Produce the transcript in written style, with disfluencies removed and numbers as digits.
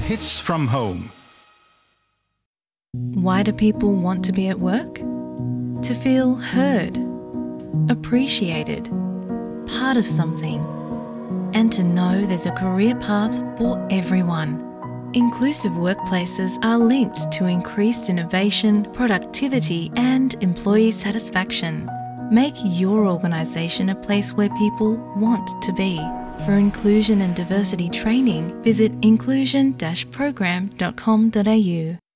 Hits from Home. Why do people want to be at work? To feel heard, appreciated, part of something, and to know there's a career path for everyone. Inclusive workplaces are linked to increased innovation, productivity, and employee satisfaction. Make your organisation a place where people want to be. For inclusion and diversity training, visit inclusion-program.com.au.